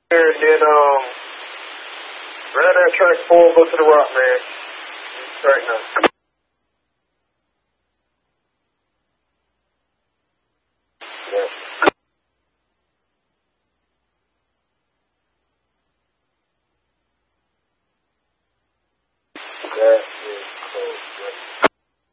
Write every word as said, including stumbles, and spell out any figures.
There and then um right there track four, go to the rock, man. Right now. Yeah. Yeah.